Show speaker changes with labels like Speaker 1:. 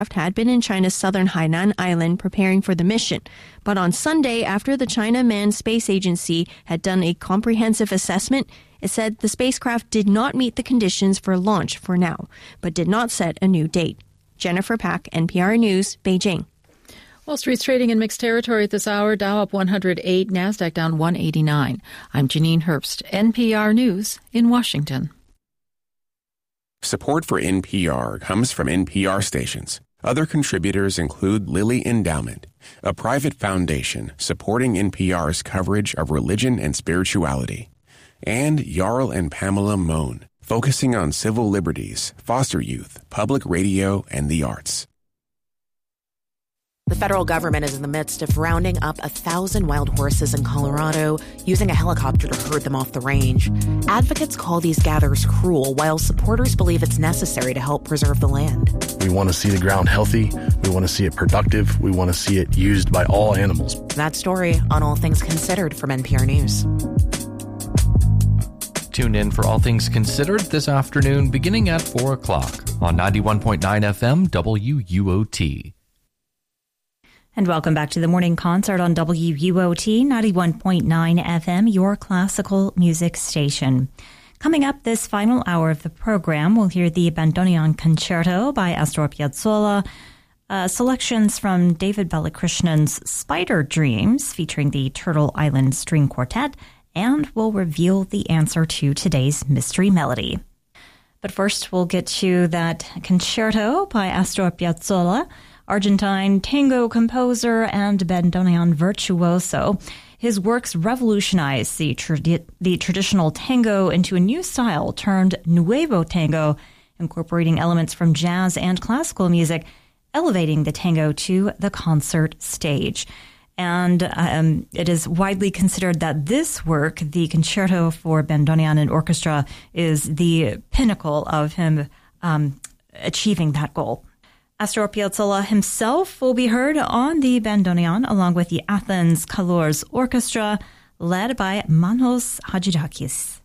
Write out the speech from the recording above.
Speaker 1: had been in China's southern Hainan island preparing for the mission. But on Sunday, after the China Manned Space Agency had done a comprehensive assessment, it said the spacecraft did not meet the conditions for launch for now, but did not set a new date. Jennifer Pak, NPR News, Beijing.
Speaker 2: Wall Street's trading in mixed territory at this hour. Dow up 108, NASDAQ down 189. I'm Janine Herbst, NPR News in Washington.
Speaker 3: Support for NPR comes from NPR stations. Other contributors include Lilly Endowment, a private foundation supporting NPR's coverage of religion and spirituality, and Jarl and Pamela Mohn, focusing on civil liberties, foster youth, public radio, and the arts.
Speaker 4: The federal government is in the midst of rounding up 1,000 wild horses in Colorado, using a helicopter to herd them off the range. Advocates call these gathers cruel, while supporters believe it's necessary to help preserve the land.
Speaker 5: We want to see the ground healthy. We want to see it productive. We want to see it used by all animals.
Speaker 4: That story on All Things Considered from NPR News.
Speaker 6: Tune in for All Things Considered this afternoon beginning at 4 o'clock on 91.9 FM WUOT.
Speaker 7: And welcome back to the morning concert on WUOT 91.9 FM, your classical music station. Coming up this final hour of the program, we'll hear the Bandoneon Concerto by Astor Piazzolla, selections from David Balakrishnan's Spider Dreams featuring the Turtle Island String Quartet, and we'll reveal the answer to today's mystery melody. But first, we'll get to that concerto by Astor Piazzolla, Argentine tango composer and bandoneon virtuoso. His works revolutionized the traditional tango into a new style termed Nuevo Tango, incorporating elements from jazz and classical music, elevating the tango to the concert stage. And it is widely considered that this work, the Concerto for Bandoneon and Orchestra, is the pinnacle of him achieving that goal. Astor Piazzolla himself will be heard on the bandoneon along with the Athens Kalors Orchestra, led by Manos Hadjidakis.